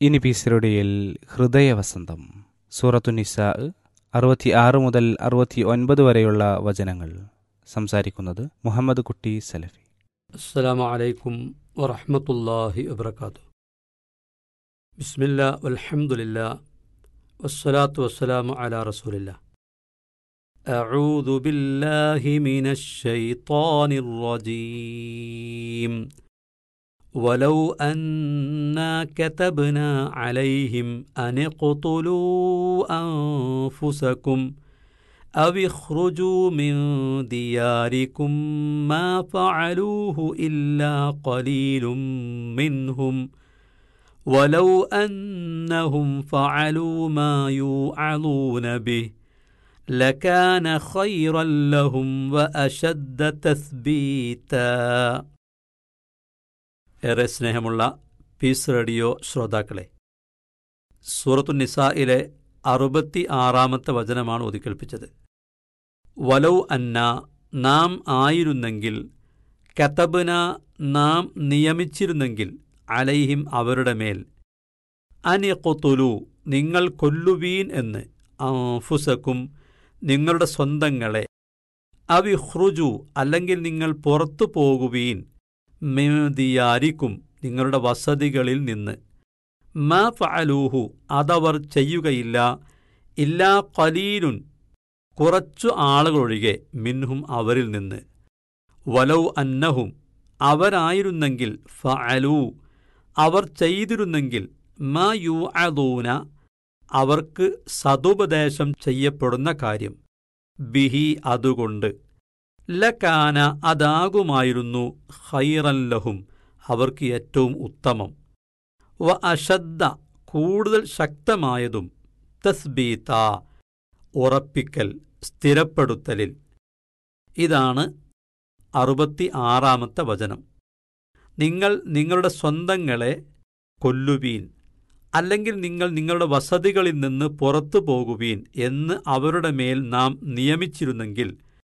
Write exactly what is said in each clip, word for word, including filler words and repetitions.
ഇനി പീസിറുടിയിൽ ഹൃദയവസന്തം സൂറത്തു നിസാ അറുപത്തി ആറ് മുതൽ അറുപത്തി ഒൻപത് വരെയുള്ള വചനങ്ങൾ. സംസാരിക്കുന്നത് മുഹമ്മദ് കുട്ടി സലഫി. അസ്സലാമു അലൈക്കും വറഹ്മത്തുള്ളാഹി വബറകാതുഹു. ബിസ്മില്ലാ വൽഹംദുലില്ലാ വസ്സലാത്തു വസ്സലാമു അലാ റസൂലില്ലാ. അഊദു ബില്ലാഹി മിനശ് ശൈത്വാനിർ റജീം. വലൗ അന്നാ കതബ്നാ അലൈഹിം അൻ ഇഖ്തുലൂ അൻഫുസകും أو اخرجوا من دياركم ما فعلوه إلا قليل منهم ولو أنهم فعلوا ما يوعظون به لكان خيرا لهم وأشد تثبيتا. ഏറെ സ്നേഹമുള്ള പീസ് റേഡിയോ ശ്രോതാക്കളെ, സൂറത്തു നിസായിലെ അറുപത്തി ആറാമത്തെ വചനമാണ് ഒതുക്കേൽപ്പിച്ചത്. വലൗ അന്ന, നാം ആയിരുന്നെങ്കിൽ, കതബ്ന, നാം നിയമിച്ചിരുന്നെങ്കിൽ, അലൈഹിം, അവരുടെ മേൽ, അൻ ഇഖ്തുലൂ, നിങ്ങൾ കൊല്ലുവീൻ എന്ന്, അൻഫുസകും, നിങ്ങളുടെ സ്വന്തങ്ങളെ, അവ ഇഖ്റുജു, അല്ലെങ്കിൽ നിങ്ങൾ പുറത്തു പോകുവീൻ, മിൻ ദിയാരിക്കും, നിങ്ങളുടെ വസതികളിൽ നിന്ന്, മാ ഫഅലൂഹു, അതവർ ചെയ്യുകയില്ല, ഇല്ലാ ഖലീലുൻ, കുറച്ചു ആളുകളൊഴികെ, മിൻഹും, അവരിൽ നിന്ന്, വലൗ അന്നഹും, അവരായിരുന്നെങ്കിൽ, ഫഅലൂ, അവർ ചെയ്തിരുന്നെങ്കിൽ, മാ യുഅദൂന, അവർക്ക് സതുപദേശം ചെയ്യപ്പെടുന്ന കാര്യം, ബിഹി, അതുകൊണ്ട്, ലകാന, അതാകുമായിരുന്നു, ഖൈറൻ ലഹും, അവർക്ക് ഏറ്റവും ഉത്തമം, വ അശദ്ദ, കൂടുതൽ ശക്തമായതും, തസ്ബീത, ഉറപ്പിക്കൽ, സ്ഥിരപ്പെടുത്തലിൽ. ഇതാണ് അറുപത്തി ആറാമത്തെ വചനം. നിങ്ങൾ നിങ്ങളുടെ സ്വന്തങ്ങളെ കൊല്ലുവീൻ, അല്ലെങ്കിൽ നിങ്ങൾ നിങ്ങളുടെ വസതികളിൽ നിന്ന് പുറത്തു പോകുവീൻ എന്ന് അവരുടെ മേൽ നാം നിയമിച്ചിരുന്നെങ്കിൽ,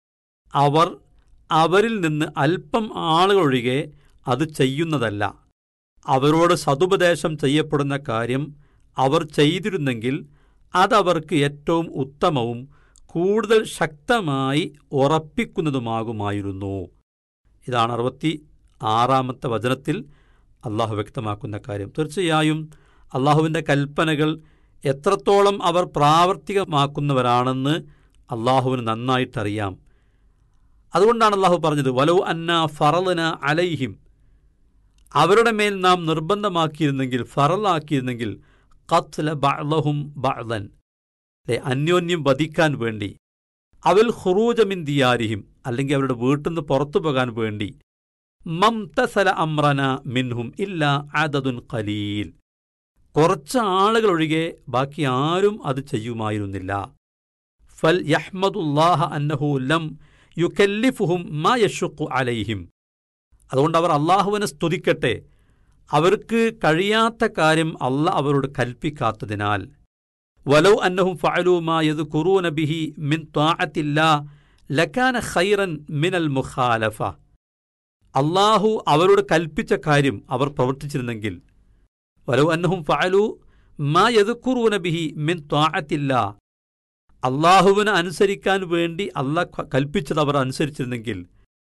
അവർ അവരിൽ നിന്ന് അല്പം ആളുകളൊഴികെ അത് ചെയ്യുന്നതല്ല. അവരോട് സതുപദേശം ചെയ്യപ്പെടുന്ന കാര്യം അവർ ചെയ്തിരുന്നെങ്കിൽ അതവർക്ക് ഏറ്റവും ഉത്തമവും കൂടുതൽ ശക്തമായി ഉറപ്പിക്കുന്നതുമാകുമായിരുന്നു. ഇതാണ് അറുപത്തി ആറാമത്തെ വചനത്തിൽ അള്ളാഹു വ്യക്തമാക്കുന്ന കാര്യം. തീർച്ചയായും അള്ളാഹുവിൻ്റെ കൽപ്പനകൾ എത്രത്തോളം അവർ പ്രാവർത്തികമാക്കുന്നവരാണെന്ന് അള്ളാഹുവിന് നന്നായിട്ടറിയാം. അതുകൊണ്ടാണ് അള്ളാഹു പറഞ്ഞത്, വലൗ അന്നാ ഫറദ്ന അലൈഹിം, അവരുടെ മേൽ നാം നിർബന്ധമാക്കിയിരുന്നെങ്കിൽ, ഫറലാക്കിയിരുന്നെങ്കിൽ, ഖത്ല ബഅ്ളഹും ബഅ്ളൻ, അന്യോന്യം വധിക്കാൻ വേണ്ടി, അവൽ ഖുറൂജ മിൻ ദിയാരിഹിം, അല്ലെങ്കിൽ അവരുടെ വീട്ടിൽ നിന്ന് പുറത്തു പോകാൻ വേണ്ടി, മംതസല അംറന മിൻഹും ഇല്ലാ അദദുൻ ഖലീൽ, കുറച്ച് ആളുകളൊഴികെ ബാക്കി ആരും അത് ചെയ്യുമായിരുന്നില്ല. ഫൽ യഹ്മദുല്ലാഹ അന്നഹു ലം യുകല്ലിഫുഹും മാ യശുഖു അലൈഹിം, അതുകൊണ്ട് അവർ അള്ളാഹുവിനെ സ്തുതിക്കട്ടെ, അവർക്ക് കഴിയാത്ത കാര്യം അള്ളാഹ് അവരോട് കൽപ്പിക്കാത്തതിനാൽ. വലൗ അന്നഹും ഫഅലൂ മാ യദ്കുറൂന ബിഹി മിൻ ത്വാഅത്തില്ലാഹ് ലകാന ഖൈറൻ മിനൽ മുഖാലഫ, അള്ളാഹു അവരോട് കൽപ്പിച്ച കാര്യം അവർ പ്രവർത്തിച്ചിരുന്നെങ്കിൽ, വലൗ അന്നഹും ഫഅലൂ മാ യദ്കുറൂന ബിഹി മിൻ ത്വാഅത്തില്ലാഹ്, അള്ളാഹുവിനെ അനുസരിക്കാൻ വേണ്ടി അള്ളാഹ് കൽപ്പിച്ചത് അവർ അനുസരിച്ചിരുന്നെങ്കിൽ,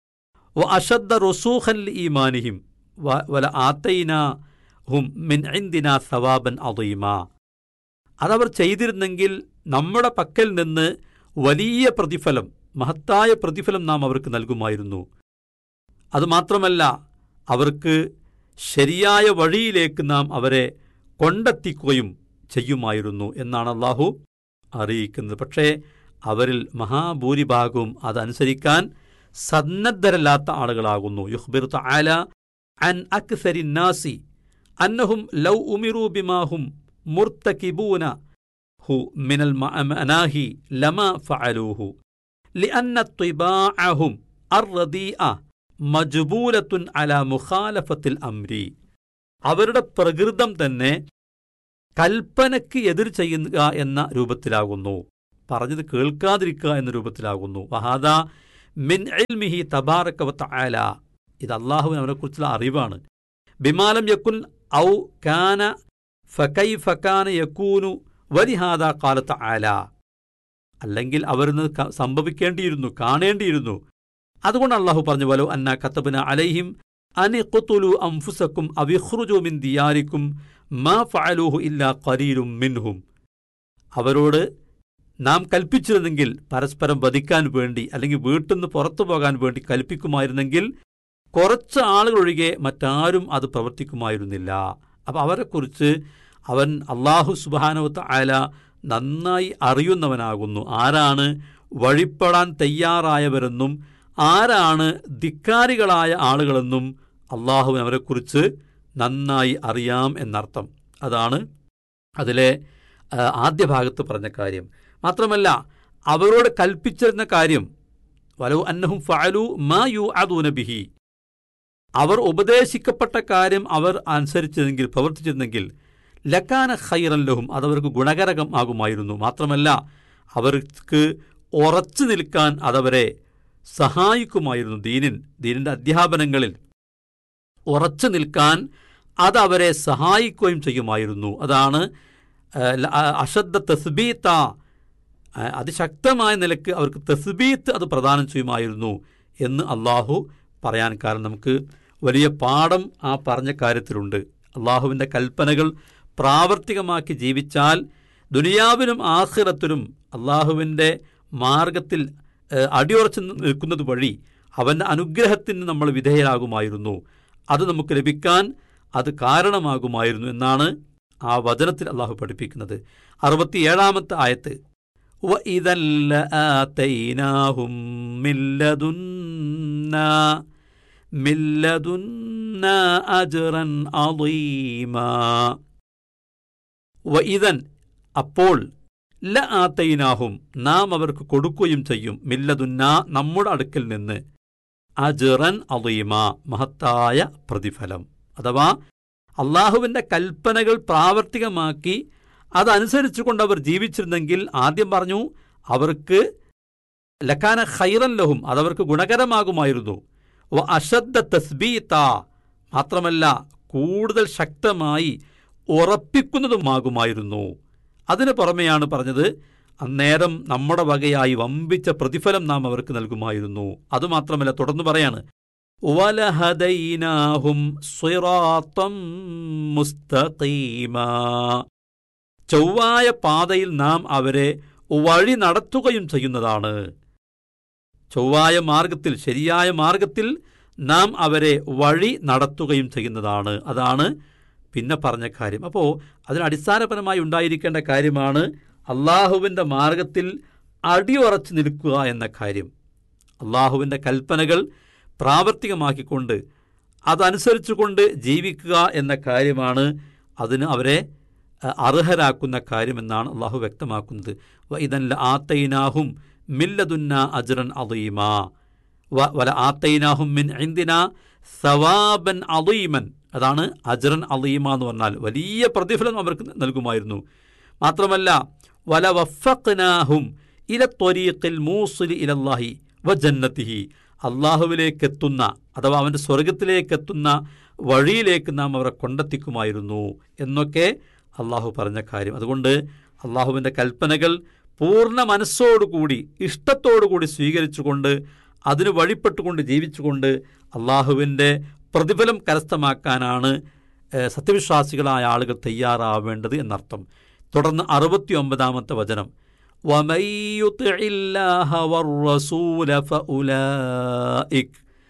വ അശദ്ദ റുസൂഖൻ ഈമാനിഹിം വല ആതൈനാഹും മിൻ ഇൻദിനാ സവാബൻ അദീമാ, അതവർ ചെയ്തിരുന്നെങ്കിൽ നമ്മുടെ പക്കൽ നിന്ന് വലിയ പ്രതിഫലം, മഹത്തായ പ്രതിഫലം നാം അവർക്ക് നൽകുമായിരുന്നു. അതുമാത്രമല്ല, അവർക്ക് ശരിയായ വഴിയിലേക്ക് നാം അവരെ കൊണ്ടെത്തിക്കുകയും ചെയ്യുമായിരുന്നു എന്നാണ് അള്ളാഹു അറിയിക്കുന്നത്. പക്ഷേ അവരിൽ മഹാഭൂരിഭാഗവും അതനുസരിക്കാൻ സന്നദ്ധരല്ലാത്ത ആളുകളാകുന്നു. യുഖ്ബിറു തആല അൻ അക്സരി നാസി അന്നഹും ലൗ ഉമിറു ബിമാഹും മുർതകിബൂന ഹു മിനൽ മനാഹി ലമാ ഫഅലൂഹു ലിഅന്ന ത്വിബാഅഹും അർറദീഅ മജ്ബൂലത്തുൻ അലാ മുഖാലഫത്തിൽ അംരി, അവരുടെ പ്രകൃതം തന്നെ കൽപ്പനയ്ക്ക് എതിർ ചെയ്യുക എന്ന രൂപത്തിലാകുന്നു, പറഞ്ഞത് കേൾക്കാതിരിക്കുക എന്ന രൂപത്തിലാകുന്നു. വഹാദാ മിൻ ഇൽമിഹി തബാറക വതആല, ഇത് അള്ളാഹുവിന് അവനെക്കുറിച്ചുള്ള അറിവാണ്. ബിമാലം യക്കുൻ ഔ കാന ഫകൈഫ കാന യകൂനു വലിഹാദാ ഖാല തആല, അല്ലെങ്കിൽ അവരിന്ന് സംഭവിക്കേണ്ടിയിരുന്നു, കാണേണ്ടിയിരുന്നു. അതുകൊണ്ട് അള്ളാഹു പറഞ്ഞു, വലോ അന്നാ കതബ്ന അലൈഹിം അൻ ഖുതുലു അൻഫുസകും അവ ഇഖ്റുജൂ മിൻ ദിയാരികും മാ ഫഅലൂഹു ഇല്ലാ ഖലീലും മിൻഹും. അവരോട് നാം കൽപ്പിച്ചിരുന്നെങ്കിൽ പരസ്പരം വധിക്കാൻ വേണ്ടി അല്ലെങ്കിൽ വീട്ടിൽ നിന്ന് പുറത്തു പോകാൻ വേണ്ടി കൽപ്പിക്കുമായിരുന്നെങ്കിൽ കുറച്ച് ആളുകളൊഴികെ മറ്റാരും അത് പ്രവർത്തിക്കുമായിരുന്നില്ല. അപ്പം അവരെക്കുറിച്ച് അവൻ അള്ളാഹു സുബ്ഹാനഹു വ തആല നന്നായി അറിയുന്നവനാകുന്നു. ആരാണ് വഴിപ്പെടാൻ തയ്യാറായവരെന്നും ആരാണ് ധിക്കാരികളായ ആളുകളെന്നും അള്ളാഹുവിന് അവരെക്കുറിച്ച് നന്നായി അറിയാം എന്നർത്ഥം. അതാണ് അതിലെ ആദ്യ ഭാഗത്ത് പറഞ്ഞ കാര്യം. മാത്രമല്ല അവരോട് കൽപ്പിച്ചിരുന്ന കാര്യം, വലൗ അന്നഹും ഫഅലു മാ യുഅദൂന ബിഹി, അവർ ഉപദേശിക്കപ്പെട്ട കാര്യം അവർ അനുസരിച്ചിരുന്നെങ്കിൽ, പ്രവർത്തിച്ചിരുന്നെങ്കിൽ, ലക്കാന ഖൈറൻ ലഹും, അതവർക്ക് ഗുണകരം ആകുമായിരുന്നു. മാത്രമല്ല അവർക്ക് ഉറച്ചു നിൽക്കാൻ അതവരെ സഹായിക്കുമായിരുന്നു. ദീനിൻ ദീനിൻ്റെ അധ്യാപനങ്ങളിൽ ഉറച്ചു നിൽക്കാൻ അതവരെ സഹായിക്കുകയും ചെയ്യുമായിരുന്നു. അതാണ് അശദ്ദ തസ്ബീത്ത, അതിശക്തമായ നിലക്ക് അവർക്ക് തസ്ബീത്ത് അത് പ്രദാനം ചെയ്യുമായിരുന്നു എന്ന് അള്ളാഹു പറയാൻ കാരണം നമുക്ക് വലിയ പാഠം ആ പറഞ്ഞ കാര്യത്തിലുണ്ട്. അള്ളാഹുവിൻ്റെ കൽപ്പനകൾ പ്രാവർത്തികമാക്കി ജീവിച്ചാൽ ദുനിയാവിലും ആഖിറത്തിലും അള്ളാഹുവിൻ്റെ മാർഗത്തിൽ അടിയുറച്ച് നിൽക്കുന്നത് വഴി അവൻ്റെ അനുഗ്രഹത്തിന് നമ്മൾ വിധേയരാകുമായിരുന്നു. അത് നമുക്ക് ലഭിക്കാൻ അത് കാരണമാകുമായിരുന്നു എന്നാണ് ആ വചനത്തിൽ അള്ളാഹു പഠിപ്പിക്കുന്നത്. അറുപത്തിയേഴാമത്തെ ആയത്ത്, وَإِذًا لَآتَيْنَاهُمْ مِن لَّدُنَّا مِن لَّدُنَّا أَجْرًا عَظِيمًا. وَإِذًا അപ്പോൾ ലആതൈനാഹും നാം അവർക്ക് കൊടുക്കുകയും ചെയ്യും, മില്ലദുന്ന നമ്മുടെ അടുക്കൽ നിന്ന്, അജ്റൻ അളീമ മഹത്തായ പ്രതിഫലം. അഥവാ അള്ളാഹുവിൻ്റെ കൽപ്പനകൾ പ്രാവർത്തികമാക്കി അതനുസരിച്ചുകൊണ്ട് അവർ ജീവിച്ചിരുന്നെങ്കിൽ, ആദ്യം പറഞ്ഞു അവർക്ക് ലക്കാന ഖൈറൻ ലഹും, അതവർക്ക് ഗുണകരമാകുമായിരുന്നു. വ അശദ്ദ തസ്ബീത, മാത്രമല്ല കൂടുതൽ ശക്തമായി ഉറപ്പിക്കുന്നതുമാകുമായിരുന്നു. അതിന് പുറമെയാണ് പറഞ്ഞത് അന്നേരം നമ്മുടെ വകയായി വമ്പിച്ച പ്രതിഫലം നാം അവർക്ക് നൽകുമായിരുന്നു. അതുമാത്രമല്ല തുടർന്ന് പറയാണ്, വലഹദൈനാഹും സിറാത്തം മുസ്തഖീമാ, ചൊവ്വായ പാതയിൽ നാം അവരെ വഴി നടത്തുകയും ചെയ്യുന്നതാണ്. ചൊവ്വായ മാർഗത്തിൽ, ശരിയായ മാർഗത്തിൽ നാം അവരെ വഴി നടത്തുകയും ചെയ്യുന്നതാണ്. അതാണ് പിന്നെ പറഞ്ഞ കാര്യം. അപ്പോൾ അതിന് അടിസ്ഥാനപരമായി ഉണ്ടായിരിക്കേണ്ട കാര്യമാണ് അള്ളാഹുവിൻ്റെ മാർഗത്തിൽ അടിയുറച്ച് നിൽക്കുക എന്ന കാര്യം. അള്ളാഹുവിൻ്റെ കൽപ്പനകൾ പ്രാവർത്തികമാക്കിക്കൊണ്ട് അതനുസരിച്ചുകൊണ്ട് ജീവിക്കുക എന്ന കാര്യമാണ് അതിന് അവരെ അർഹരാക്കുന്ന കാര്യമെന്നാണ് അള്ളാഹു വ്യക്തമാക്കുന്നത്. വ ഇദൻ ലആതൈനാഹും മിൻ ലദുന്ന അജ്റൻ അളീമാ വല ആതൈനാഹും മിൻ ഇൻദിനാ സവാബൻ അളീമൻ. അതാണ് അജ്റൻ അളീമ എന്ന് പറഞ്ഞാൽ വലിയ പ്രതിഫലം അവർക്ക് നൽകുമായിരുന്നു. മാത്രമല്ല വല വഫഖ്നാഹും ഇല ത്വരീഖിൽ മൂസിലി ഇലല്ലാഹി വ ജന്നതിഹി, അള്ളാഹുവിലേക്കെത്തുന്ന അഥവാ അവൻ്റെ സ്വർഗത്തിലേക്കെത്തുന്ന വഴിയിലേക്ക് നാം അവരെ കൊണ്ടെത്തിക്കുമായിരുന്നു എന്നൊക്കെ അള്ളാഹു പറഞ്ഞ കാര്യം. അതുകൊണ്ട് അള്ളാഹുവിൻ്റെ കൽപ്പനകൾ പൂർണ്ണ മനസ്സോടുകൂടി ഇഷ്ടത്തോടുകൂടി സ്വീകരിച്ചുകൊണ്ട് അതിന് വഴിപ്പെട്ടുകൊണ്ട് ജീവിച്ചുകൊണ്ട് അള്ളാഹുവിൻ്റെ പ്രതിഫലം കരസ്ഥമാക്കാനാണ് സത്യവിശ്വാസികളായ ആളുകൾ തയ്യാറാവേണ്ടത് എന്നർത്ഥം. തുടർന്ന് അറുപത്തി ഒമ്പതാമത്തെ വചനം, وَمَن يُطِعِ اللَّهَ وَالرَّسُولَ فَأُولَئِكَ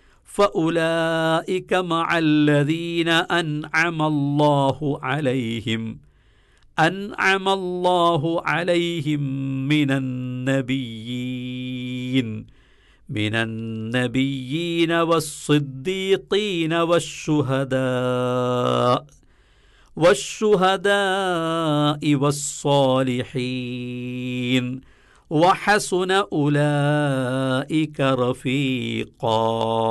فَأُولَئِكَ مَعَ الَّذِينَ أَنْعَمَ اللَّهُ عَلَيْهِمْ أَنْعَمَ اللَّهُ عَلَيْهِمْ مِنَ النَّبِيِّينَ من النبيين والصديقين والشهداء والشهداء والصالحين وحسن أولئك رفيقا.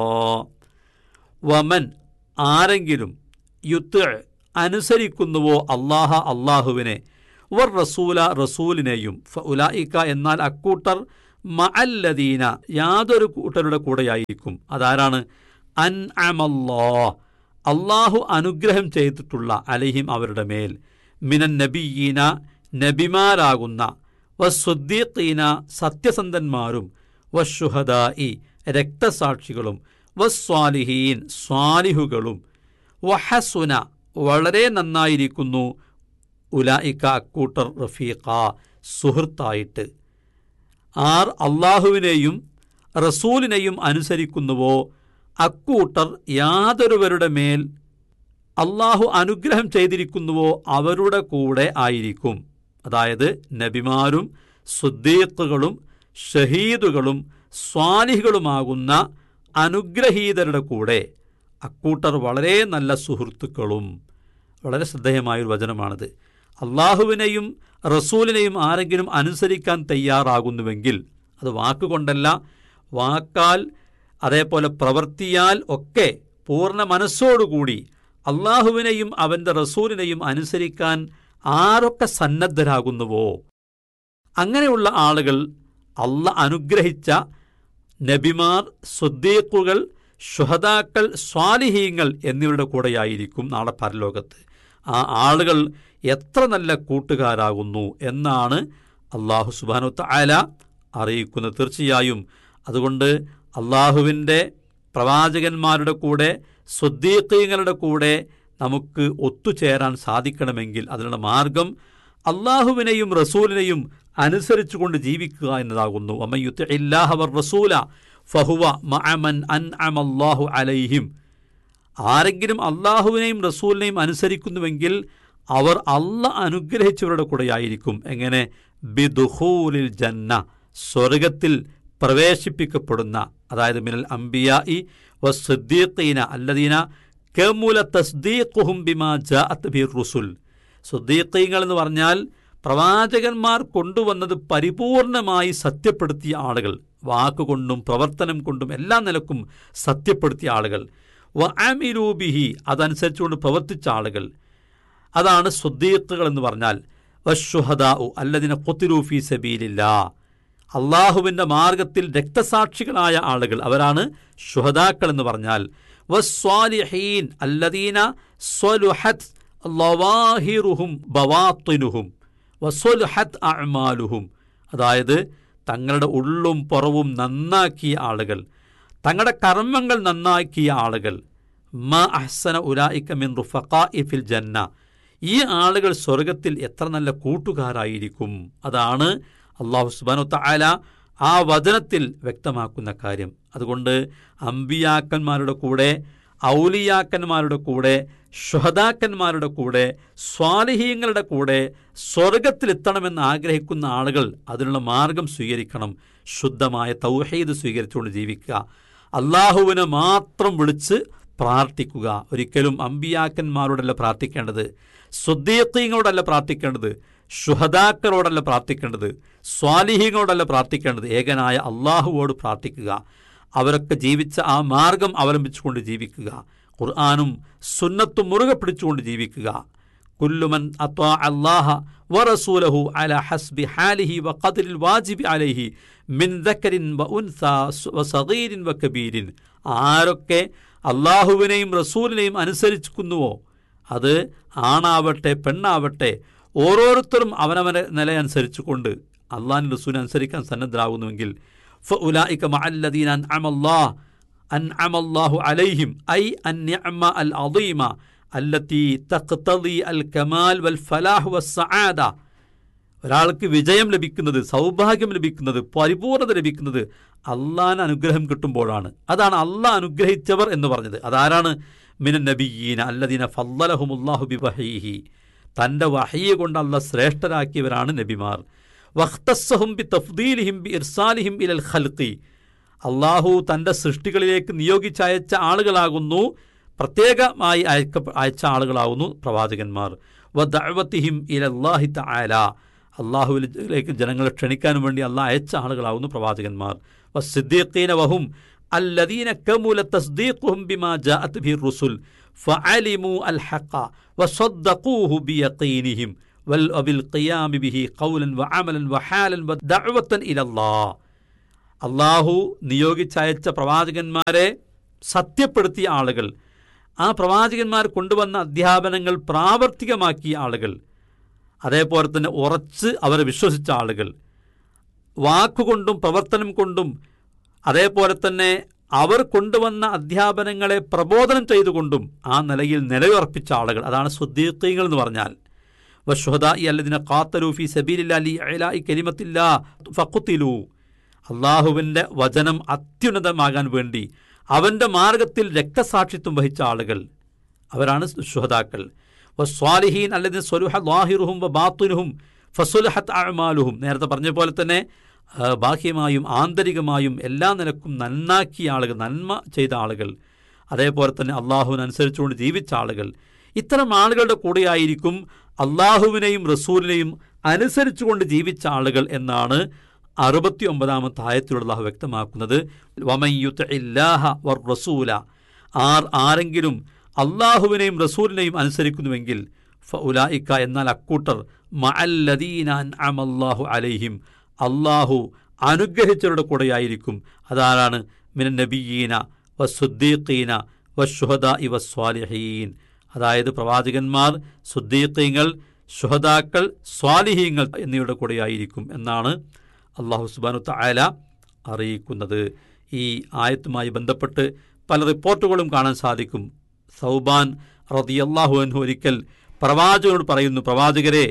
വമൻ ആരെങ്കിലും യുത്ത് അനുസരിക്കുന്നുവോ അല്ലാഹ അള്ളാഹുവിനെ, വർ റസൂല റസൂലിനെയും, ഫഉലൈക എന്നാൽ അക്കൂട്ടർ മഅല്ലദീന യാതൊരു കൂട്ടരുടെ കൂടെയായിരിക്കും. അതാരാണ്? അൻഅമല്ലാഹ് അള്ളാഹു അനുഗ്രഹം ചെയ്തിട്ടുള്ള, അലൈഹിം അവരുടെ മേൽ, മിനൻ നബിയീന നബിമാരാകുന്ന, വസ്സുദ്ദീഖീന സത്യസന്ധന്മാരും, വശുഹദാഇ രക്തസാക്ഷികളും, വസ്വാലിഹീൻ സ്വാലിഹുകളും, വഹസുന വളരെ നന്നായിരിക്കുന്നു, ഉലായിക്ക അക്കൂട്ടർ റഫീഖ സുഹൃത്തായിട്ട്. ആർ അള്ളാഹുവിനെയും റസൂലിനെയും അനുസരിക്കുന്നുവോ അക്കൂട്ടർ യാതൊരുവരുടെ മേൽ അള്ളാഹു അനുഗ്രഹം ചെയ്തിരിക്കുന്നുവോ അവരുടെ കൂടെ ആയിരിക്കും. അതായത് നബിമാരും സുദ്ദീഖുകളും ഷഹീദുകളും സ്വാലിഹുകളുമാകുന്ന അനുഗ്രഹീതരുടെ കൂടെ അക്കൂട്ടർ വളരെ നല്ല സുഹൃത്തുക്കളും. വളരെ ശ്രദ്ധേയമായൊരു വചനമാണിത്. അള്ളാഹുവിനെയും റസൂലിനെയും ആരെങ്കിലും അനുസരിക്കാൻ തയ്യാറാകുന്നുവെങ്കിൽ അത് വാക്കുകൊണ്ടല്ല, വാക്കാൽ അതേപോലെ പ്രവർത്തിയാൽ ഒക്കെ പൂർണ്ണ മനസ്സോടുകൂടി അള്ളാഹുവിനെയും അവൻ്റെ റസൂലിനെയും അനുസരിക്കാൻ ആരൊക്കെ സന്നദ്ധരാകുന്നുവോ അങ്ങനെയുള്ള ആളുകൾ അള്ളാഹ് അനുഗ്രഹിച്ച നബിമാർ, സുദ്ദീഖുകൾ, ശുഹദാക്കൾ, സ്വാലിഹീങ്ങൾ എന്നിവരുടെ കൂടെയായിരിക്കും നാളെ പരലോകത്ത്. ആ ആളുകൾ എത്ര നല്ല കൂട്ടുകാരാകുന്നു എന്നാണ് അള്ളാഹു സുബ്ഹാനഹു തആല അറിയിക്കുന്നത്. തീർച്ചയായും അതുകൊണ്ട് അള്ളാഹുവിൻ്റെ പ്രവാചകന്മാരുടെ കൂടെ സുദ്ദീഖീങ്ങളുടെ കൂടെ നമുക്ക് ഒത്തുചേരാൻ സാധിക്കണമെങ്കിൽ അതിനുള്ള മാർഗം അള്ളാഹുവിനെയും റസൂലിനെയും അനുസരിച്ചുകൊണ്ട് ജീവിക്കുക എന്നതാകുന്നു. വമൻ യുതിഇല്ലാഹ വർ-റസൂല ഫഹുവ മഅ മൻ അൻഅമ അല്ലാഹു അലൈഹിം. ആരെങ്കിലും അള്ളാഹുവിനെയും റസൂലിനെയും അനുസരിക്കുന്നുവെങ്കിൽ അവർ അള്ളാഹ് അനുഗ്രഹിച്ചവരുടെ കൂടെയായിരിക്കും. എങ്ങനെ? ബിദുഖൂലിൽ ജന്ന, സ്വർഗത്തിൽ പ്രവേശിപ്പിക്കപ്പെടുന്ന, അതായത് മിനൽ അംബിയാഇ വസ്സിദ്ദീഖീന അല്ലദീന കമുല തസ്ദീഖുഹും ബിമാ ജാഅത് ബിർ റുസുൽ. സുദ്ദീഖീങ്ങൾ എന്ന് പറഞ്ഞാൽ പ്രവാചകന്മാർ കൊണ്ടുവന്നത് പരിപൂർണമായി സത്യപ്പെടുത്തിയ ആളുകൾ, വാക്കുകൊണ്ടും പ്രവർത്തനം കൊണ്ടും എല്ലാ നിലക്കും സത്യപ്പെടുത്തിയ ആളുകൾ. വ അമിലൂ ബിഹി, അതനുസരിച്ചുകൊണ്ട് പ്രവർത്തിച്ച ആളുകൾ, അതാണ് സുദ്ദീഖുകൾ എന്ന് പറഞ്ഞാൽ. വശുഹദാഉ അല്ലദീന ഖുതിലൂ ഫീ സബീലില്ലാഹ്, അള്ളാഹുവിൻ്റെ മാർഗത്തിൽ രക്തസാക്ഷികളായ ആളുകൾ, അവരാണ് ശുഹദാക്കൾ എന്ന് പറഞ്ഞാൽ. വസ്വാലിഹീൻ അല്ലദീന സ്വലുഹത് ലവാഹിറുഹും ബവാത്തിനുഹും വസ്വലുഹത് അഅ്മാലുഹും, അതായത് തങ്ങളുടെ ഉള്ളും പുറവും നന്നാക്കിയ ആളുകൾ, തങ്ങളുടെ കർമ്മങ്ങൾ നന്നാക്കിയ ആളുകൾ. മാ അഹ്സന ഉലായിക മിൻ റുഫഖാഇ ഫിൽ ജന്ന, ഈ ആളുകൾ സ്വർഗത്തിൽ എത്ര നല്ല കൂട്ടുകാരായിരിക്കും. അതാണ് അല്ലാഹു സുബ്ഹാനഹു തആല ആ വചനത്തിൽ വ്യക്തമാക്കുന്ന കാര്യം. അതുകൊണ്ട് അമ്പിയാക്കന്മാരുടെ കൂടെ, ഔലിയാക്കന്മാരുടെ കൂടെ, ശുഹദാക്കന്മാരുടെ കൂടെ, സ്വാലിഹീങ്ങളുടെ കൂടെ സ്വർഗത്തിലെത്തണമെന്ന് ആഗ്രഹിക്കുന്ന ആളുകൾ അതിനുള്ള മാർഗം സ്വീകരിക്കണം. ശുദ്ധമായ തൗഹീദ് സ്വീകരിച്ചുകൊണ്ട് ജീവിക്കുക, അള്ളാഹുവിനെ മാത്രം വിളിച്ച് പ്രാർത്ഥിക്കുക. ഒരിക്കലും അമ്പിയാക്കന്മാരോടല്ല പ്രാർത്ഥിക്കേണ്ടത്, സുദ്ദീഖീങ്ങളോടല്ല പ്രാർത്ഥിക്കേണ്ടത്, ശുഹദാക്കളോടല്ല പ്രാർത്ഥിക്കേണ്ടത്, സ്വാലിഹീങ്ങളോടല്ല പ്രാർത്ഥിക്കേണ്ടത്. ഏകനായ അള്ളാഹുവോട് പ്രാർത്ഥിക്കുക. അവരൊക്കെ ജീവിച്ച ആ മാർഗം അവലംബിച്ചുകൊണ്ട് ജീവിക്കുക. ഖുർആനും സുന്നത്തും മുറുകെ പിടിച്ചുകൊണ്ട് ജീവിക്കുക. കുല്ലുമൻ അത്വാഅ അല്ലാഹ വറസൂലഹു അലാ ഹസ്ബി ഹാലിഹി വഖദ്രിൽ വാജിബി അലൈഹി മിൻ ദക്കരിൻ വഉൻസാ വസഗീരിൻ വകബീരിൻ. ആരൊക്കെ അള്ളാഹുവിനെയും റസൂലിനെയും അനുസരിക്കുന്നുവോ, അത് ആണാവട്ടെ പെണ്ണാവട്ടെ, ഓരോരുത്തരും അവനവനെ നിലയനുസരിച്ചുകൊണ്ട് അള്ളാഹുവിൻ്റെ റസൂലിനെ അനുസരിക്കാൻ സന്നദ്ധരാകുന്നുവെങ്കിൽ ഫഉലായിക മഅല്ലദീന അൻഅമല്ലാഹു അൻഅമല്ലാഹു അലൈഹിം ഐ അൻനിഅമ അൽ അദീമ അല്ലത്തി തഖ്തദി അൽ കമാൽ വൽ ഫലാഹ് വസ്സആദ. ഒരാൾക്ക് വിജയം ലഭിക്കുന്നത്, സൗഭാഗ്യം ലഭിക്കുന്നത്, പരിപൂർണത ലഭിക്കുന്നത് അള്ളാഹുവിൻ്റെ അനുഗ്രഹം കിട്ടുമ്പോഴാണ്. അതാണ് അള്ളാഹ് അനുഗ്രഹിച്ചവർ എന്ന് പറഞ്ഞത്. അതാരാണ്? മിനൻ നബിയ്യീന അല്ലദീന ഫദ്ദലഹുമുല്ലാഹു ബിവഹീഹി, തൻ്റെ വഹയ്യ് കൊണ്ട് അള്ളാഹ് ശ്രേഷ്ഠരാക്കിയവരാണ് നബിമാർ. വഖ്തസ്സഹും ബിതഫ്ദീലിഹിം ബിഇർസാലിഹിം ഇലൽ ഖൽഖി, അള്ളാഹു തൻ്റെ സൃഷ്ടികളിലേക്ക് നിയോഗിച്ചയച്ച ആളുകളാകുന്നു, പ്രത്യേകമായി അയക്ക അയച്ച ആളുകളാകുന്നു പ്രവാചകന്മാർ. വദഅവതിഹിം ഇലല്ലാഹി തആല, അള്ളാഹുവിലേക്ക് ജനങ്ങളെ ക്ഷണിക്കാനും വേണ്ടി അള്ളാഹ് അയച്ച ആളുകളാകുന്നു പ്രവാചകന്മാർ. വസ്സിദ്ദീഖീന വഹും അല്ലദീന കമുല തസ്ദീഖുഹും ബിമാ ജാഅത് ബിർ റുസുൽ ഫഅലിമു അൽ ഹഖ വസദ്ദഖൂഹു ബിയഖീനിഹിം വൽ അബിൽ ഖിയാമി ബിഹി ഖൗലൻ വഅമലൻ വഹാലൻ വദഅവതൻ ഇലല്ലാഹ്. അള്ളാഹു നിയോഗിച്ചയച്ച പ്രവാചകന്മാരെ സത്യപ്പെടുത്തിയ ആളുകൾ, ആ പ്രവാചകന്മാർ കൊണ്ടുവന്ന അധ്യാപനങ്ങൾ പ്രാവർത്തികമാക്കിയ ആളുകൾ, അതേപോലെ തന്നെ ഉറച്ച് അവരെ വിശ്വസിച്ച ആളുകൾ, വാക്കുകൊണ്ടും പ്രവർത്തനം കൊണ്ടും അതേപോലെ തന്നെ അവർ കൊണ്ടുവന്ന അധ്യാപനങ്ങളെ പ്രബോധനം ചെയ്തുകൊണ്ടും ആ നിലയിൽ നിലയുറപ്പിച്ച ആളുകൾ, അതാണ് സ്വദീഖീങ്ങൾ എന്ന് പറഞ്ഞാൽ. വശുഹദാഇ അല്ലദീന ഖാതലൂ ഫീ സബീലില്ലാഹി ലിഇലാഇ കലിമത്തില്ലാഹ് ഫഖുതിലൂ, അള്ളാഹുവിൻ്റെ വചനം അത്യുന്നതമാകാൻ വേണ്ടി അവൻ്റെ മാർഗത്തിൽ രക്തസാക്ഷിത്വം വഹിച്ച ആളുകൾ, അവരാണ് ശുഹദാക്കൾ. വസ്വാലിഹീൻ അല്ലദീന സ്വലുഹ ളാഹിറുഹും വബാത്തിനുഹും ഫസുലഹത് അഅമാലുഹും, നേരത്തെ പറഞ്ഞ പോലെ തന്നെ ബാഹ്യമായും ആന്തരികമായും എല്ലാ നിലക്കും നന്നാക്കിയ ആളുകൾ, നന്മ ചെയ്ത ആളുകൾ, അതേപോലെ തന്നെ അള്ളാഹുവിനനുസരിച്ചുകൊണ്ട് ജീവിച്ച ആളുകൾ. ഇത്തരം ആളുകളുടെ കൂടെയായിരിക്കും അള്ളാഹുവിനെയും റസൂലിനെയും അനുസരിച്ചുകൊണ്ട് ജീവിച്ച ആളുകൾ എന്നാണ് അറുപത്തി ഒമ്പതാമത്തെ ആയത്തിലൂടെ അള്ളാഹു വ്യക്തമാക്കുന്നത്. വമൻ യുതിഇല്ലാഹ വർ-റസൂല, ആർ ആരെങ്കിലും അള്ളാഹുവിനെയും റസൂലിനെയും അനുസരിക്കുന്നുവെങ്കിൽ ഫഉലൈക, എന്നാൽ അക്കൂട്ടർ മഅല്ലദീന അൻഅമല്ലാഹു അലൈഹിം, അള്ളാഹു അനുഗ്രഹിച്ചവരുടെ കൂടെയായിരിക്കും. അതാരാണ്? മിനൻ നബിയ്യീന വസ്സുദ്ദീഖീന വശുഹദാഇ വസ്വാലിഹീൻ, അതായത് പ്രവാചകന്മാർ, സുദ്ദീഖീങ്ങൾ, ശുഹദാക്കൾ, സ്വാലിഹീങ്ങൾ എന്നിവരുടെ കൂടെയായിരിക്കും എന്നാണ് അള്ളാഹു സുബ്ഹാനഹു തആല അറിയിക്കുന്നത്. ഈ ആയത്തുമായി ബന്ധപ്പെട്ട് പല റിപ്പോർട്ടുകളും കാണാൻ സാധിക്കും. സൗബാൻ റളിയല്ലാഹു അൻഹു ഒരിക്കൽ പ്രവാചകനോട് പറയുന്നു, പ്രവാചകരെ,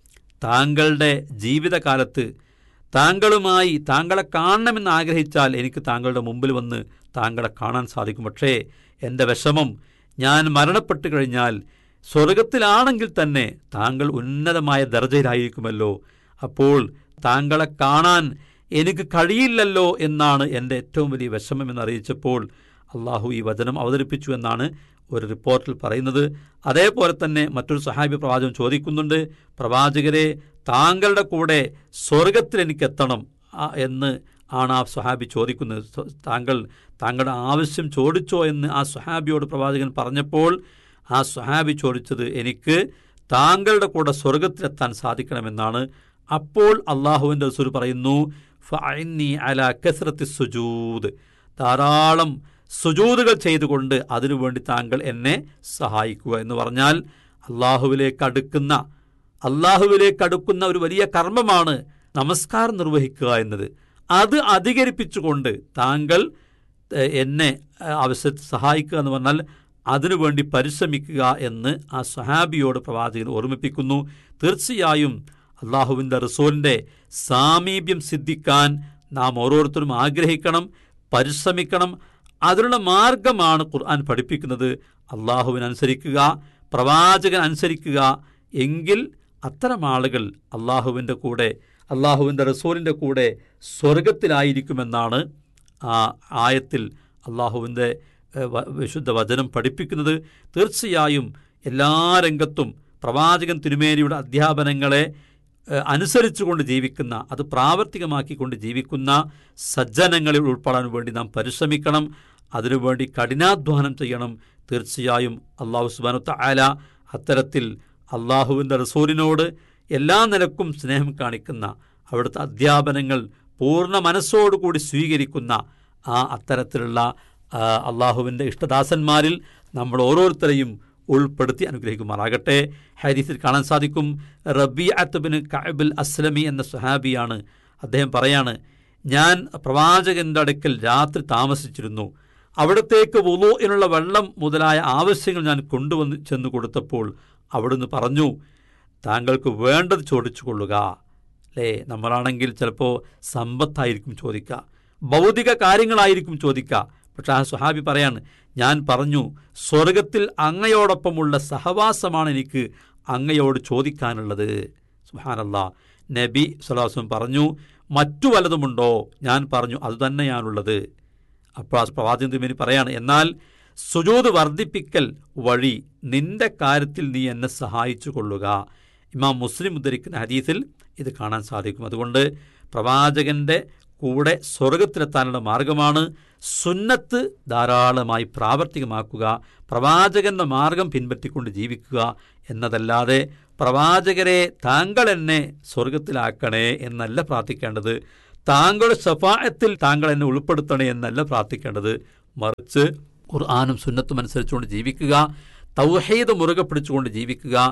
താങ്കളുടെ ജീവിതകാലത്ത് താങ്കളുമായി താങ്കളെ കാണണമെന്ന് ആഗ്രഹിച്ചാൽ എനിക്ക് താങ്കളുടെ മുമ്പിൽ വന്ന് താങ്കളെ കാണാൻ സാധിക്കും. പക്ഷേ എൻ്റെ വിഷമം, ഞാൻ മരണപ്പെട്ടു കഴിഞ്ഞാൽ സ്വർഗത്തിലാണെങ്കിൽ തന്നെ താങ്കൾ ഉന്നതമായ ദർജയിലായിരിക്കുമല്ലോ, അപ്പോൾ താങ്കളെ കാണാൻ എനിക്ക് കഴിയില്ലല്ലോ എന്നാണ് എൻ്റെ ഏറ്റവും വലിയ വിഷമം എന്നറിയിച്ചപ്പോൾ അള്ളാഹു ഈ വചനം അവതരിപ്പിച്ചു എന്നാണ് ഒരു റിപ്പോർട്ടിൽ പറയുന്നത്. അതേപോലെ തന്നെ മറ്റൊരു സഹാബി പ്രവാചകൻ ചോദിക്കുന്നുണ്ട്, പ്രവാചകരെ, താങ്കളുടെ കൂടെ സ്വർഗത്തിൽ എനിക്കെത്തണം എന്ന് ആണ് ആ സ്വഹാബി ചോദിക്കുന്നത്. താങ്കൾ താങ്കളുടെ ആവശ്യം ചോദിച്ചോ എന്ന് ആ സ്വഹാബിയോട് പ്രവാചകൻ പറഞ്ഞപ്പോൾ ആ സ്വഹാബി ചോദിച്ചത്, എനിക്ക് താങ്കളുടെ കൂടെ സ്വർഗത്തിലെത്താൻ സാധിക്കണമെന്നാണ്. അപ്പോൾ അള്ളാഹുവിൻ്റെ റസൂൽ പറയുന്നു, ഫഅഇന്നി അലാ കസ്റത്തി സുജൂദ്, ധാരാളം സുജൂദുകൾ ചെയ്തുകൊണ്ട് അതിനുവേണ്ടി താങ്കൾ എന്നെ സഹായിക്കുക എന്ന് പറഞ്ഞാൽ അള്ളാഹുവിലേക്ക് അടുക്കുന്ന അള്ളാഹുവിലേക്ക് അടുക്കുന്ന ഒരു വലിയ കർമ്മമാണ് നമസ്കാരം നിർവഹിക്കുക എന്നത്. അത് അധികരിപ്പിച്ചുകൊണ്ട് താങ്കൾ എന്നെ ആവശ്യത്തിൽ സഹായിക്കുക എന്ന് പറഞ്ഞാൽ അതിനുവേണ്ടി പരിശ്രമിക്കുക എന്ന് ആ സഹാബിയോട് പ്രവാചകൻ ഓർമ്മിപ്പിക്കുന്നു. തീർച്ചയായും അള്ളാഹുവിൻ്റെ റസൂലിൻ്റെ സാമീപ്യം സിദ്ധിക്കാൻ നാം ഓരോരുത്തരും ആഗ്രഹിക്കണം, പരിശ്രമിക്കണം. അതിനുള്ള മാർഗമാണ് ഖുർആൻ പഠിപ്പിക്കുന്നത്. അള്ളാഹുവിനനുസരിക്കുക, പ്രവാചകൻ അനുസരിക്കുക. എങ്കിൽ അത്തരം ആളുകൾ അള്ളാഹുവിൻ്റെ കൂടെ, അള്ളാഹുവിൻ്റെ റസൂലിൻ്റെ കൂടെ സ്വർഗത്തിലായിരിക്കുമെന്നാണ് ആ ആയത്തിൽ അള്ളാഹുവിൻ്റെ വിശുദ്ധ വചനം പഠിപ്പിക്കുന്നത്. തീർച്ചയായും എല്ലാ രംഗത്തും പ്രവാചകൻ തിരുമേനിയുടെ അധ്യാപനങ്ങളെ അനുസരിച്ചുകൊണ്ട് ജീവിക്കുന്ന, അത് പ്രാവർത്തികമാക്കിക്കൊണ്ട് ജീവിക്കുന്ന സജ്ജനങ്ങളിൽ ഉൾപ്പെടാൻ വേണ്ടി നാം പരിശ്രമിക്കണം. അതിനുവേണ്ടി കഠിനാധ്വാനം ചെയ്യണം. തീർച്ചയായും അള്ളാഹു സുബ്ഹാനഹു തആല അത്തരത്തിൽ അള്ളാഹുവിൻ്റെ റസൂലിനോട് എല്ലാ നിലക്കും സ്നേഹം കാണിക്കുന്ന, അവിടുത്തെ അധ്യാപനങ്ങൾ പൂർണ്ണ മനസ്സോടുകൂടി സ്വീകരിക്കുന്ന ആ അത്തരത്തിലുള്ള അള്ളാഹുവിൻ്റെ ഇഷ്ടദാസന്മാരിൽ നമ്മൾ ഓരോരുത്തരെയും ഉൾപ്പെടുത്തി അനുഗ്രഹിക്കുമാറാകട്ടെ. ഹദീസിൽ കാണാൻ സാധിക്കും, റബീഅത്ത് ബിൻ കഅബ് അസ്ലമി എന്ന സ്വഹാബിയാണ്. അദ്ദേഹം പറയാണ്, ഞാൻ പ്രവാചകൻ്റെ അടുക്കൽ രാത്രി താമസിച്ചിരുന്നു. അവിടത്തേക്ക് വുളൂഇനുള്ള വെള്ളം മുതലായ ആവശ്യങ്ങൾ ഞാൻ കൊണ്ടുവന്ന് ചെന്ന് കൊടുത്തപ്പോൾ അവിടുന്ന് പറഞ്ഞു, താങ്കൾക്ക് വേണ്ടത് ചോദിച്ചു കൊള്ളുക. അല്ലേ, നമ്മളാണെങ്കിൽ ചിലപ്പോൾ സമ്പത്തായിരിക്കും ചോദിക്കുക, ഭൗതിക കാര്യങ്ങളായിരിക്കും ചോദിക്കുക. പക്ഷെ ആ സ്വഹാബി പറയാണ്, ഞാൻ പറഞ്ഞു, സ്വർഗത്തിൽ അങ്ങയോടൊപ്പമുള്ള സഹവാസമാണ് എനിക്ക് അങ്ങയോട് ചോദിക്കാനുള്ളത്. സുബ്ഹാനല്ലാഹ്. നബി സ്വല്ലല്ലാഹു അലൈഹി വസല്ലം പറഞ്ഞു, മറ്റു വല്ലതുമുണ്ടോ? ഞാൻ പറഞ്ഞു, അതുതന്നെയാണുള്ളത്. അപ്പോൾ ആ പ്രവാചകൻ തിരുമേനി പറയാണ്, എന്നാൽ സുജൂദ് വർദ്ധിപ്പിക്കൽ വഴി നിന്റെ കാര്യത്തിൽ നീ എന്നെ സഹായിച്ചു കൊള്ളുക. ഇമാം മുസ്ലിം ഉദ്ധരിക്കുന്ന ഹദീസിൽ ഇത് കാണാൻ സാധിക്കും. അതുകൊണ്ട് പ്രവാചകൻ്റെ കൂടെ സ്വർഗത്തിലെത്താനുള്ള മാർഗമാണ് സുന്നത്ത് ധാരാളമായി പ്രാവർത്തികമാക്കുക, പ്രവാചകൻ്റെ മാർഗം പിൻപറ്റിക്കൊണ്ട് ജീവിക്കുക എന്നതല്ലാതെ പ്രവാചകരെ താങ്കൾ എന്നെ സ്വർഗത്തിലാക്കണേ എന്നല്ല പ്രാർത്ഥിക്കേണ്ടത്, താങ്കളുടെ ശഫാഅത്തിൽ താങ്കൾ എന്നെ ഉൾപ്പെടുത്തണേ എന്നല്ല പ്രാർത്ഥിക്കേണ്ടത്. മറിച്ച് ഖുർആനും സുന്നത്തും അനുസരിച്ചുകൊണ്ട് ജീവിക്കുക, തൗഹീദ് മുറുകെ പിടിച്ചുകൊണ്ട് ജീവിക്കുക,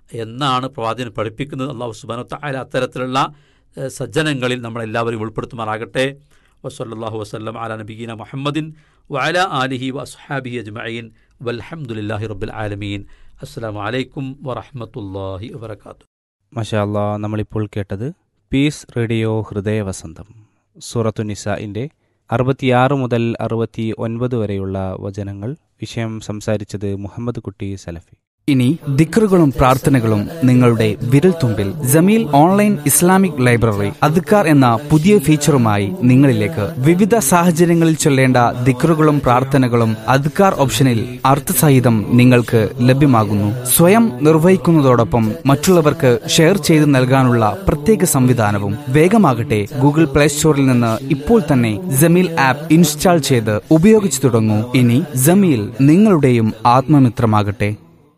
എന്നാണ് പ്രവാചകൻ പഠിപ്പിക്കുന്നത്. അല്ലാഹു സുബ്ഹാനഹു വ തആല അത്തരത്തിലുള്ള സജ്ജനങ്ങളിൽ നമ്മളെല്ലാവരും ഉൾപ്പെടുത്തുമാറാകട്ടെ. വസല്ലല്ലാഹു വസല്ലം അലാ നബിയ്യിന മുഹമ്മദിൻ വഅലാ ആലിഹി വഅസ്ഹാബിഹി അജ്മഈൻ വൽഹംദുലില്ലാഹി റബ്ബിൽ ആലമീൻ. അസ്സലാമു അലൈക്കും വറഹ്മത്തുള്ളാഹി വബറകാതുഹു. മാഷാ അല്ലാഹ്, നമ്മളിപ്പോൾ കേട്ടത് പീസ് റേഡിയോ ഹൃദയവസന്തം സൂറത്തു നിസാഇൻ്റെ അറുപത്തിയാറ് മുതൽ അറുപത്തി ഒൻപത് വരെയുള്ള വചനങ്ങൾ. വിഷയം സംസാരിച്ചത് മുഹമ്മദ് കുട്ടി സലഫി. ഇനി ദിക്റുകളും പ്രാർത്ഥനകളും നിങ്ങളുടെ വിരൽത്തുമ്പിൽ. ജമീൽ ഓൺലൈൻ ഇസ്ലാമിക് ലൈബ്രറി അദ്കാർ എന്ന പുതിയ ഫീച്ചറുമായി നിങ്ങളിലേക്ക്. വിവിധ സാഹചര്യങ്ങളിൽ ചൊല്ലേണ്ട ദിക്റുകളും പ്രാർത്ഥനകളും അദ്കാർ ഓപ്ഷനിൽ അർത്ഥസഹിതം നിങ്ങൾക്ക് ലഭ്യമാകുന്നു. സ്വയം നിർവഹിക്കുന്നതോടൊപ്പം മറ്റുള്ളവർക്ക് ഷെയർ ചെയ്ത് നൽകാനുള്ള പ്രത്യേക സംവിധാനവും. വേഗമാകട്ടെ, ഗൂഗിൾ പ്ലേ സ്റ്റോറിൽ നിന്ന് ഇപ്പോൾ തന്നെ ജമീൽ ആപ്പ് ഇൻസ്റ്റാൾ ചെയ്ത് ഉപയോഗിച്ചു തുടങ്ങൂ. ഇനി ജമീൽ നിങ്ങളുടെയും ആത്മമിത്രമാകട്ടെ.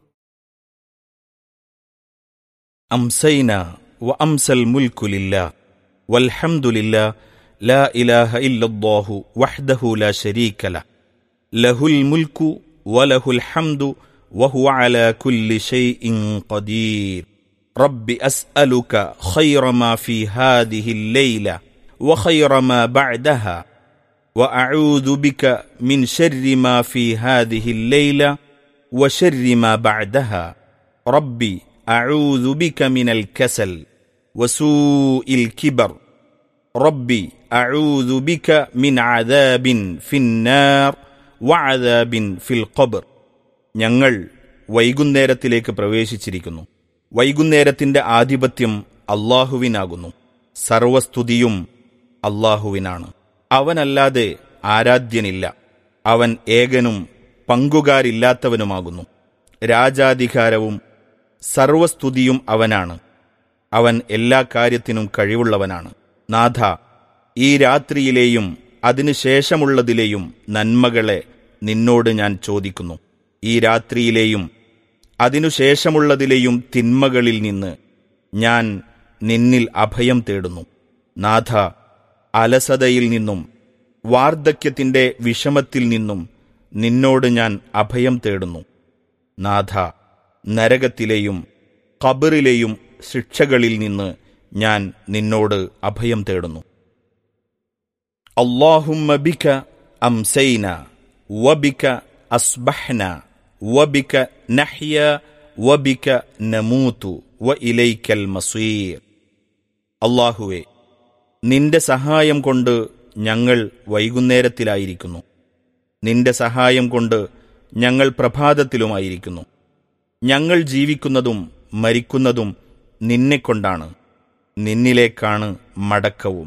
أمسينا وأمسى الملك لله والحمد لله لا إله إلا الله وحده لا شريك له له الملك وله الحمد وهو على كل شيء قدير رب أسألك خير ما في هذه الليلة وخير ما بعدها وأعوذ بك من شر ما في هذه الليلة وشر ما بعدها ربي أعوذ بك من الكسل وسوء الكبر ربي أعوذ بك من عذاب في النار وعذاب في القبر. ഞങ്ങൾ വൈകുന്നേരത്തിലേക്ക് പ്രവേശിച്ചിരിക്കുന്നു. വൈകുന്നേരത്തിന്റെ ആധിപത്യം അല്ലാഹുവിനാകുന്നു. സർവസ്തുതിയും അല്ലാഹുവിനാണ്. അവനല്ലാതെ ആരാധ്യനില്ല. അവൻ ഏകനും പങ്കുകാരില്ലാത്തവനുമാകുന്നു. രാജാധികാരവും സർവസ്തുതിയും അവനാണ്. അവൻ എല്ലാ കാര്യത്തിനും കഴിവുള്ളവനാണ്. നാഥ, ഈ രാത്രിയിലെയും അതിനുശേഷമുള്ളതിലെയും നന്മകളെ നിന്നോട് ഞാൻ ചോദിക്കുന്നു. ഈ രാത്രിയിലെയും അതിനുശേഷമുള്ളതിലെയും തിന്മകളിൽ നിന്ന് ഞാൻ നിന്നിൽ അഭയം തേടുന്നു. നാഥ, അലസതയിൽ നിന്നും വാർദ്ധക്യത്തിന്റെ വിഷമത്തിൽ നിന്നും നിന്നോട് ഞാൻ അഭയം തേടുന്നു. നാഥ, നരകത്തിലെയും ഖബറിലെയും ശിക്ഷകളിൽ നിന്ന് ഞാൻ നിന്നോട് അഭയം തേടുന്നു. അല്ലാഹുമ്മ ബിക അംസൈന വബിക അസ്ബഹ്ന വബിക നഹ്യ വബിക നമൂതു വഇലൈക്കൽ മസീർ. അല്ലാഹുവേ, നിന്റെ സഹായം കൊണ്ട് ഞങ്ങൾ വൈകുന്നേരത്തിലായിരിക്കുന്നു. നിന്റെ സഹായം കൊണ്ട് ഞങ്ങൾ പ്രഭാതത്തിലുമായിരിക്കുന്നു. ഞങ്ങൾ ജീവിക്കുന്നതും മരിക്കുന്നതും നിന്നെക്കൊണ്ടാണ്. നിന്നിലേക്കാണ് മടക്കവും.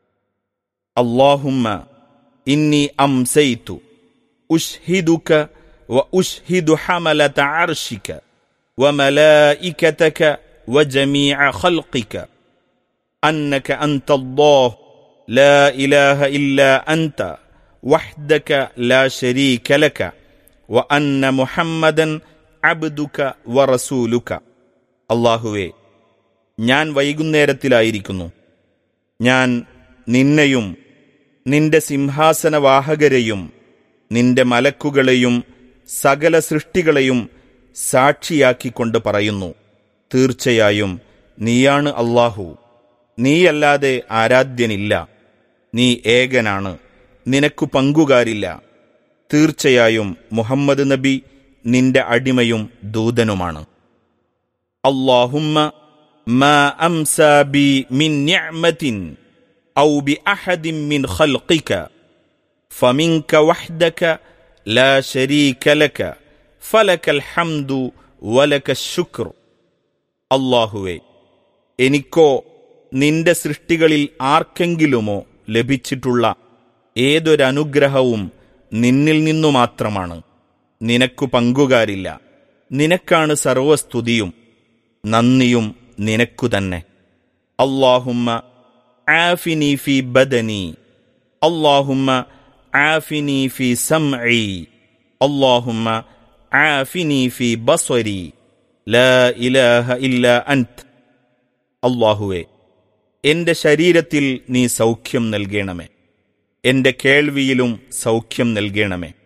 അല്ലാഹുമ്മ ഇന്നി അംസൈതു ഉശ്ഹിദുക വ ഉശ്ഹിദു ഹമലത അർശിക വ മലായികതക വ ജമീഅ ഖൽഖിക അന്നക അൻതല്ലാഹ് ലാ ഇലാഹ ഇല്ലാ അൻത വഹ്ദക ലാ ശരീക ലക വ അന്ന മുഹമ്മദൻ അബ്ദുക വറസൂലുക. അല്ലാഹുവേ, ഞാൻ വൈകുന്നേരത്തിലായിരിക്കുന്നു. ഞാൻ നിന്നെയും നിന്റെ സിംഹാസനവാഹകരെയും നിന്റെ മലക്കുകളെയും സകല സൃഷ്ടികളെയും സാക്ഷിയാക്കിക്കൊണ്ട് പറയുന്നു, തീർച്ചയായും നീയാണ് അല്ലാഹു. നീയല്ലാതെ ആരാധ്യനില്ല. നീ ഏകനാണ്, നിനക്കു പങ്കുകാരില്ല. തീർച്ചയായും മുഹമ്മദ് നബി നിന്റെ അടിമയും ദൂതനുമാണ്. അല്ലാഹുമ്മ മാ അംസാ ബി മിൻ നിഅമതിൻ ഔ ബി അഹദിൻ മിൻ ഖൽഖിക ഫമിൻക വഹ്ദക ലാ ശരീക ലക ഫലകൽ ഹംദു വലക ശുക്ർ. അല്ലാഹുവേ, എനിക്കോ നിന്റെ സൃഷ്ടികളിൽ ആർക്കെങ്കിലുമോ ലഭിച്ചിട്ടുള്ള ഏതൊരനുഗ്രഹവും നിന്നിൽ നിന്നു മാത്രമാണ്. നിനക്കു പങ്കുകാരില്ല. നിനക്കാണ് സർവസ്തുതിയും നന്ദിയും നിനക്കു തന്നെ. അല്ലാഹുമ്മ ആഫിനി ഫി ബദനി, അല്ലാഹുമ്മ ആഫിനി ഫി സംഇ, അല്ലാഹുമ്മ ആഫിനി ഫി ബസ്വരി, ലാ ഇലാഹ ഇല്ലാ അൻത്. അല്ലാഹുവേ, എന്റെ ശരീരത്തിൽ നീ സൗഖ്യം നൽകണമേ, എന്റെ കേൾവിയിലും സൗഖ്യം നൽകണമേ.